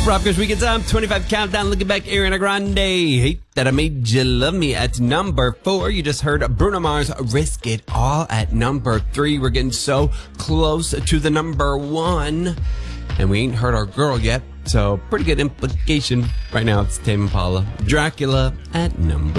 Rob Goes Weekend Time, 25 countdown, looking back, Ariana Grande, Hate That I Made You Love Me at number 4. You just heard Bruno Mars, Risk It All at number 3. We're getting so close to the number 1, and we ain't heard our girl yet, so pretty good implication. Right now it's Tame Impala, Dracula at number